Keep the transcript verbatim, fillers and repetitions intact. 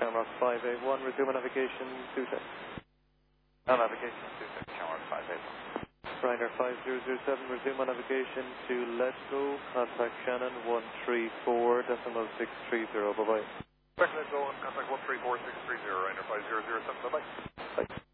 Shamrock five eight one, resume navigation two six. No navigation two six, Shamrock five eight one. Ryanair five zero zero seven, resume navigation to Let Go, contact Shannon one three four decimal six three zero, bye bye. Back Let Go and contact one three four six three zero, Ryanair five zero zero seven, bye bye. Bye.